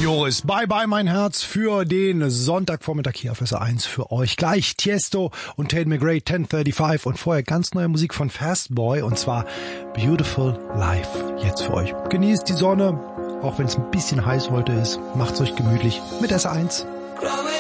Joris, bye bye mein Herz für den Sonntagvormittag hier auf SA1 für euch. Gleich Tiesto und Tate McRae 1035 und vorher ganz neue Musik von Fastboy und zwar Beautiful Life jetzt für euch. Genießt die Sonne, auch wenn es ein bisschen heiß heute ist. Macht's euch gemütlich mit SA1.